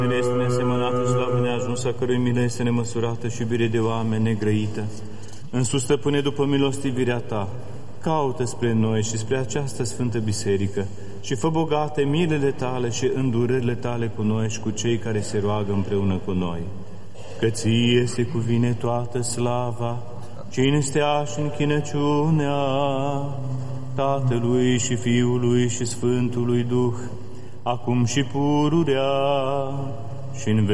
Este nesemănată, slavă neajunsă, a cărui milă este nemăsurată și iubire de oameni negrăită. Însus, stăpâne, după milostivirea ta, caută spre noi și spre această Sfântă Biserică și fă bogate milele tale și îndurările tale cu noi și cu cei care se roagă împreună cu noi. Că ție se cuvine toată slava, cinstea și închinăciunea Tatălui și Fiului și Sfântului Duh, acum și pururea și în